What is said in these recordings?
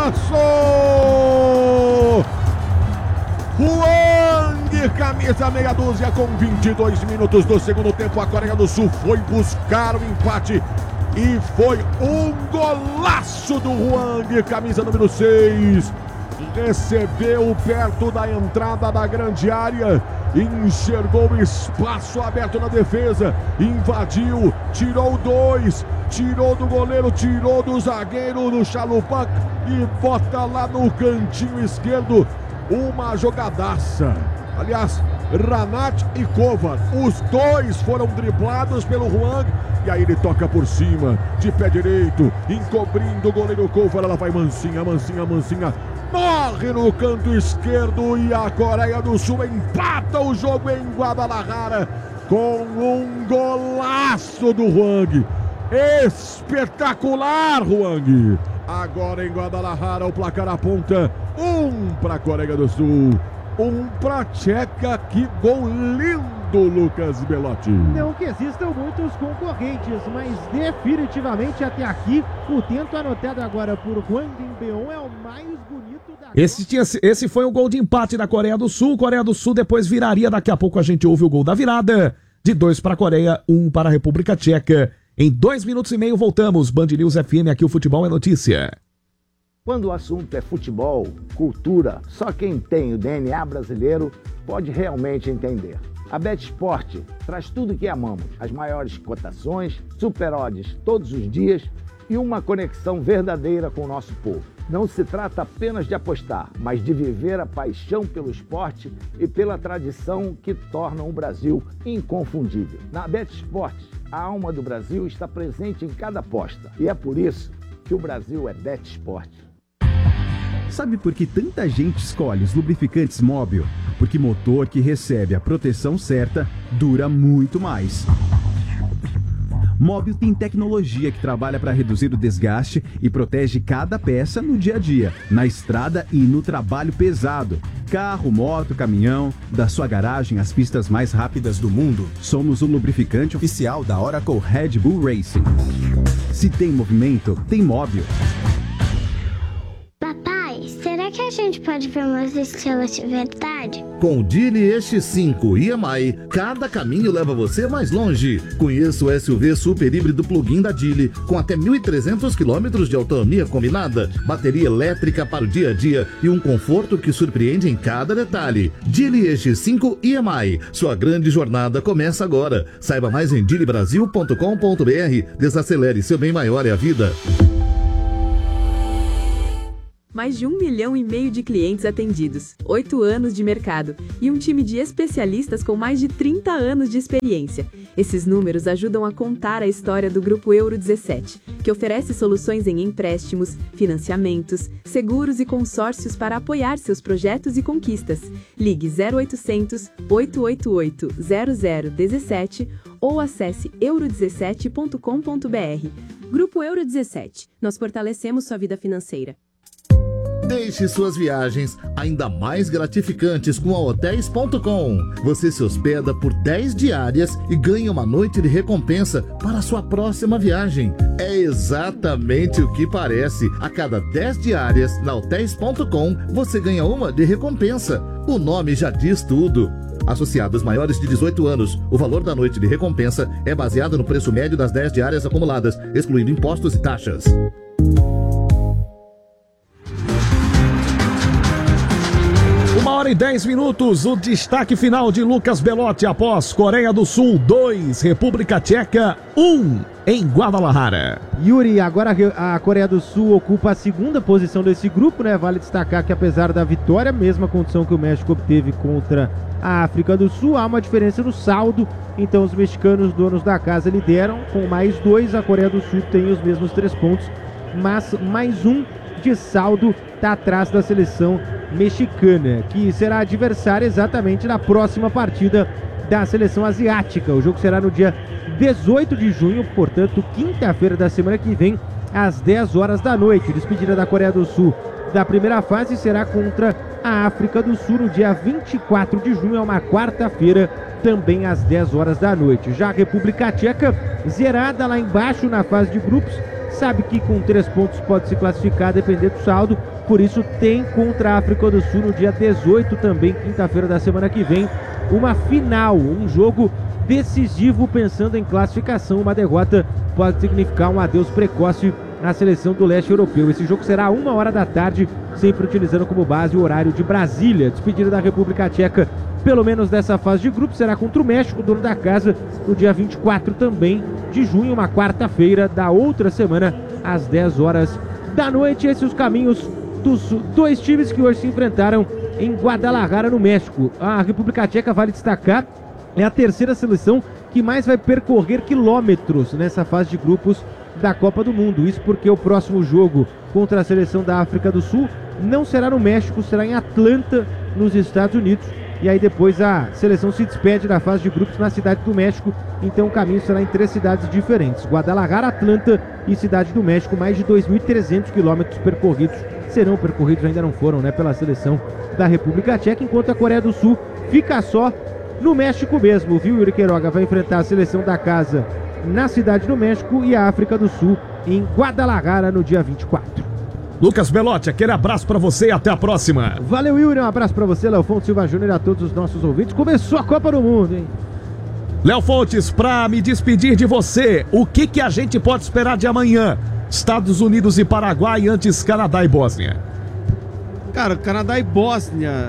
golaço! Hwang, camisa meia dúzia, com 22 minutos do segundo tempo. A Coreia do Sul foi buscar o empate e foi um golaço do Hwang, camisa número 6. Recebeu perto da entrada da grande área, enxergou o espaço aberto na defesa, invadiu, tirou 2, tirou do goleiro, tirou do zagueiro no Chalupak e bota lá no cantinho esquerdo. Uma jogadaça. Aliás, Ranat e Kovar, os dois foram driblados pelo Hwang. E aí ele toca por cima, de pé direito, encobrindo o goleiro Kovar. Ela vai mansinha, morre no canto esquerdo e a Coreia do Sul empata o jogo em Guadalajara com um golaço do Hwang. Espetacular, Hwang. Agora em Guadalajara o placar aponta 1 para a Coreia do Sul, 1 para a Tcheca. Que gol lindo, Lucas Belotti. Não que existam muitos concorrentes, mas definitivamente até aqui o tento anotado agora por Hwang Bin-beom é o mais bonito da... Esse foi o gol de empate da Coreia do Sul. Coreia do Sul depois viraria. Daqui a pouco a gente ouve o gol da virada. De 2 para a Coreia, 1 para a República Tcheca. Em 2 minutos e meio voltamos. Band News FM, aqui o futebol é notícia. Quando o assunto é futebol, cultura, só quem tem o DNA brasileiro pode realmente entender. A BetSport traz tudo que amamos, as maiores cotações, super odds todos os dias e uma conexão verdadeira com o nosso povo. Não se trata apenas de apostar, mas de viver a paixão pelo esporte e pela tradição que tornam o Brasil inconfundível. Na BetSport, a alma do Brasil está presente em cada aposta e é por isso que o Brasil é BetSport. Sabe por que tanta gente escolhe os lubrificantes Móbil? Porque motor que recebe a proteção certa dura muito mais. Móbil tem tecnologia que trabalha para reduzir o desgaste e protege cada peça no dia a dia, na estrada e no trabalho pesado. Carro, moto, caminhão, da sua garagem às pistas mais rápidas do mundo. Somos o lubrificante oficial da Oracle Red Bull Racing. Se tem movimento, tem Móbil. Papai, será que a gente pode ver umas estrelas de verdade? Com o Geely X5 EMI, cada caminho leva você mais longe. Conheça o SUV super híbrido plug-in da Geely, com até 1.300 km de autonomia combinada, bateria elétrica para o dia a dia e um conforto que surpreende em cada detalhe. Geely X5 EMI, sua grande jornada começa agora. Saiba mais em geelybrasil.com.br. Desacelere, seu bem maior é a vida. Mais de 1,5 milhão de clientes atendidos, 8 anos de mercado e um time de especialistas com mais de 30 anos de experiência. Esses números ajudam a contar a história do Grupo Euro 17, que oferece soluções em empréstimos, financiamentos, seguros e consórcios para apoiar seus projetos e conquistas. Ligue 0800 888 0017 ou acesse euro17.com.br. Grupo Euro 17. Nós fortalecemos sua vida financeira. Deixe suas viagens ainda mais gratificantes com a Hotels.com. Você se hospeda por 10 diárias e ganha uma noite de recompensa para a sua próxima viagem. É exatamente o que parece. A cada 10 diárias na Hotels.com, você ganha uma de recompensa. O nome já diz tudo. Associados maiores de 18 anos, o valor da noite de recompensa é baseado no preço médio das 10 diárias acumuladas, excluindo impostos e taxas. 1h10, o destaque final de Lucas Belotti após Coreia do Sul 2, República Tcheca 1 em Guadalajara. Yuri, agora a Coreia do Sul ocupa a segunda posição desse grupo, né? Vale destacar que apesar da vitória, mesma condição que o México obteve contra a África do Sul, há uma diferença no saldo, então os mexicanos, donos da casa, lideram com mais 2, a Coreia do Sul tem os mesmos 3 pontos, mas mais 1 de saldo está atrás da seleção mexicana, que será adversária exatamente na próxima partida da seleção asiática. O jogo será no dia 18 de junho, portanto, quinta-feira da semana que vem, às 10 horas da noite. Despedida da Coreia do Sul da primeira fase será contra a África do Sul no dia 24 de junho, é uma quarta-feira, também às 10 horas da noite. Já a República Tcheca, zerada lá embaixo na fase de grupos, sabe que com 3 pontos pode se classificar, depender do saldo, Por isso tem contra a África do Sul no dia 18 também, quinta-feira da semana que vem, uma final, um jogo decisivo pensando em classificação. Uma derrota pode significar um adeus precoce na seleção do leste europeu. Esse jogo será 1h da tarde, sempre utilizando como base o horário de Brasília. Despedida da República Tcheca, pelo menos dessa fase de grupo, será contra o México, dono da casa, no dia 24 também de junho, uma quarta-feira da outra semana, às 10 horas da noite. Esses os caminhos dos dois times que hoje se enfrentaram em Guadalajara, no México. A República Tcheca, vale destacar, é a terceira seleção que mais vai percorrer quilômetros nessa fase de grupos da Copa do Mundo. Isso porque o próximo jogo contra a seleção da África do Sul não será no México, será em Atlanta, nos Estados Unidos. E aí depois a seleção se despede da fase de grupos na Cidade do México. Então o caminho será em 3 cidades diferentes: Guadalajara, Atlanta e Cidade do México. Mais de 2.300 quilômetros percorridos, serão percorridos, ainda não foram, né, pela seleção da República Tcheca, enquanto a Coreia do Sul fica só no México mesmo, viu? Yuri Queiroga vai enfrentar a seleção da casa na Cidade do México e a África do Sul em Guadalajara no dia 24. Lucas Belotti, aquele abraço pra você e até a próxima. Valeu, Yuri, um abraço pra você, Léo Fontes, Silva Júnior, e a todos os nossos ouvintes. Começou a Copa do Mundo, hein? Léo Fontes, pra me despedir de você, o que a gente pode esperar de amanhã? Estados Unidos e Paraguai, antes Canadá e Bósnia. Cara, Canadá e Bósnia...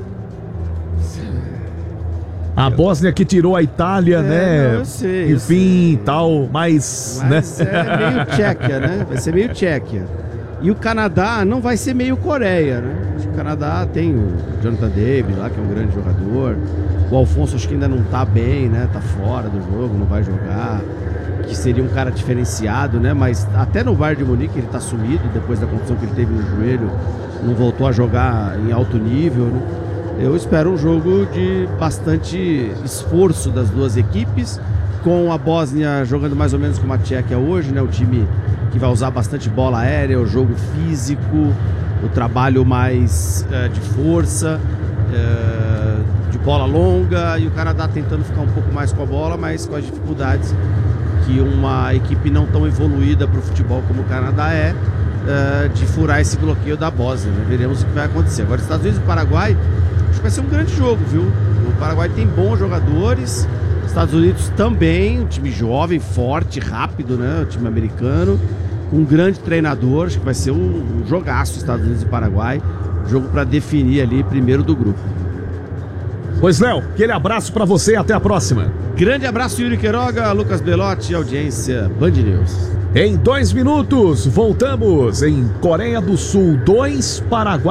A Bósnia que tirou a Itália, né? Não, eu sei. Enfim, tal, mas né? É meio Tchequia, né? Vai ser meio Tchequia. E o Canadá não vai ser meio Coreia, né? Acho que o Canadá tem o Jonathan David lá, que é um grande jogador. O Alfonso acho que ainda não tá bem, né? Tá fora do jogo, não vai jogar. Que seria um cara diferenciado, né? Mas até no Bayern de Munique ele tá sumido, depois da contusão que ele teve no joelho. Não voltou a jogar em alto nível, né? Eu espero um jogo de bastante esforço das duas equipes, com a Bósnia jogando mais ou menos como a Tchequia hoje, né? O time que vai usar bastante bola aérea, o jogo físico, o trabalho mais de força, de bola longa, e o Canadá tentando ficar um pouco mais com a bola, mas com as dificuldades que uma equipe não tão evoluída para o futebol como o Canadá de furar esse bloqueio da Bósnia, né? Veremos o que vai acontecer. Agora, Estados Unidos e Paraguai, acho que vai ser um grande jogo, viu? O Paraguai tem bons jogadores, Estados Unidos também, um time jovem, forte, rápido, né? O time americano, um grande treinador. Acho que vai ser um jogaço, Estados Unidos e Paraguai, jogo para definir ali primeiro do grupo. Pois, Léo, aquele abraço para você e até a próxima. Grande abraço, Yuri Queiroga, Lucas Belotti, audiência Band News. Em 2 minutos, voltamos em Coreia do Sul 2,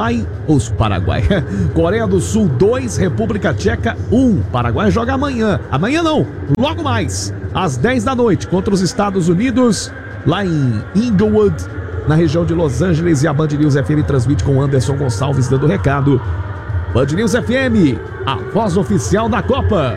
Coreia do Sul 2, República Tcheca 1. Paraguai joga amanhã. Amanhã não, logo mais, às 10 da noite, contra os Estados Unidos, lá em Inglewood, na região de Los Angeles. E a Band News FM transmite com Anderson Gonçalves dando recado. Band News FM, a voz oficial da Copa.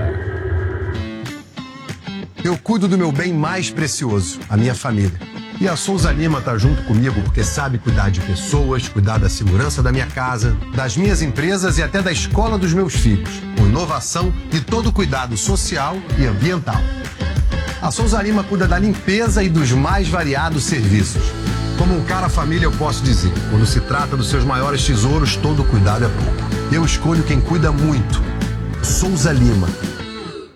Eu cuido do meu bem mais precioso, a minha família. E a Souza Lima tá junto comigo porque sabe cuidar de pessoas, cuidar da segurança da minha casa, das minhas empresas e até da escola dos meus filhos, com inovação e todo o cuidado social e ambiental. A Souza Lima cuida da limpeza e dos mais variados serviços. Como um cara família, eu posso dizer, quando se trata dos seus maiores tesouros, todo cuidado é pouco. Eu escolho quem cuida muito. Souza Lima.